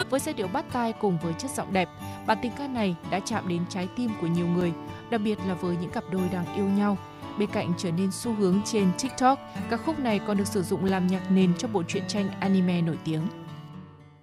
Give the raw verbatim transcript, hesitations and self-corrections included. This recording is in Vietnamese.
Với giai điệu bắt tai cùng với chất giọng đẹp, bản tình ca này đã chạm đến trái tim của nhiều người, đặc biệt là với những cặp đôi đang yêu nhau. Bên cạnh trở nên xu hướng trên TikTok, ca khúc này còn được sử dụng làm nhạc nền cho bộ truyện tranh anime nổi tiếng.